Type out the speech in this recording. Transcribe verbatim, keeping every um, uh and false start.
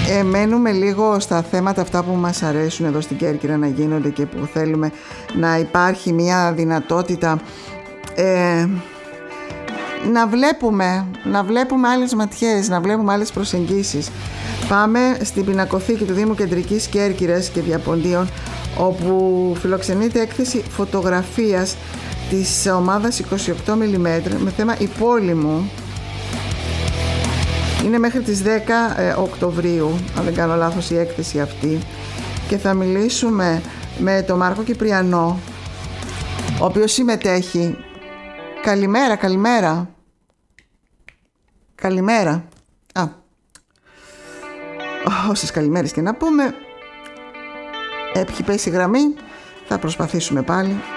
Ε, μένουμε λίγο στα θέματα αυτά που μας αρέσουν εδώ στην Κέρκυρα να γίνονται και που θέλουμε να υπάρχει μια δυνατότητα ε, να βλέπουμε, να βλέπουμε άλλες ματιές, να βλέπουμε άλλες προσεγγίσεις. Πάμε στην πινακοθήκη του Δήμου Κεντρικής Κέρκυρας και Διαποντίων, όπου φιλοξενείται έκθεση φωτογραφίας της ομάδας είκοσι οκτώ μιλιμέτρα με θέμα «Η πόλη μου». Είναι μέχρι τις δέκα Οκτωβρίου, αν δεν κάνω λάθος, η έκθεση αυτή, και θα μιλήσουμε με τον Μάρκο Κυπριανό, ο οποίος συμμετέχει. Καλημέρα, καλημέρα. Καλημέρα. Α, όσες καλημέρες και να πούμε, έχει πέσει η γραμμή, θα προσπαθήσουμε πάλι.